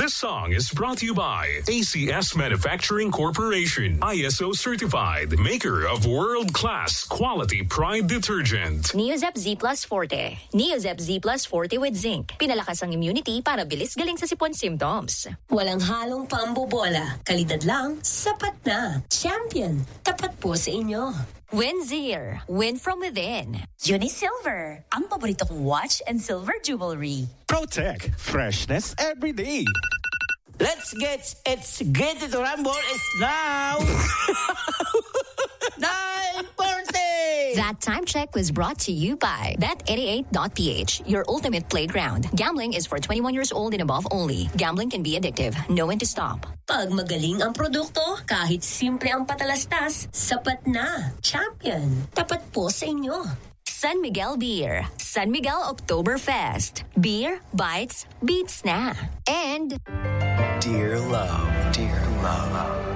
This song is brought to you by ACS Manufacturing Corporation, ISO certified, maker of world-class quality Pride detergent. Neozep Z Plus Forte. Neozep Z Plus Forte with zinc. Pinalakas ang immunity para bilis galing sa sipon symptoms. Walang halong pambobola. Kalidad lang, sapat na. Champion, tapat po sa inyo. Win Zir. Win from within. Unisilver, ang paborito kong watch and silver jewelry. Protect freshness every day. Let's get to rumble is now 9:40. That time check was brought to you by Bet88.ph, your ultimate playground. Gambling is for 21 years old and above only. Gambling can be addictive. Know when to stop. Pag magaling ang produkto, kahit simple ang patalastas, sapat na. Champion, tapat po sa inyo. San Miguel Beer. San Miguel Oktoberfest. Beer, bites, beats na. And Dear love, dear love.